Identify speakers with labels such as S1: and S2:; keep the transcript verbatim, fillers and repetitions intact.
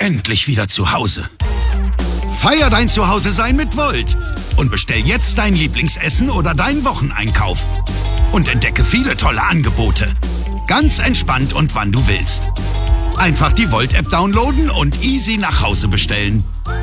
S1: Endlich wieder zu Hause. Feier dein Zuhause-Sein mit Volt und bestell jetzt dein Lieblingsessen oder deinen Wocheneinkauf. Und entdecke viele tolle Angebote. Ganz entspannt und wann du willst. Einfach die Volt-App downloaden und easy nach Hause bestellen.